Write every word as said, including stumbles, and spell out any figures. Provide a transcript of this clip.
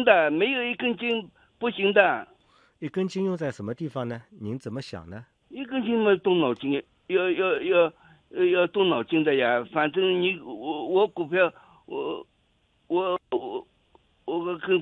行的，没有一根筋不行的。 一根筋用在什么地方呢？您怎么想呢？ 一根筋嘛，动脑筋，要要要要要动脑筋的呀。反正你我我股票，我我我我跟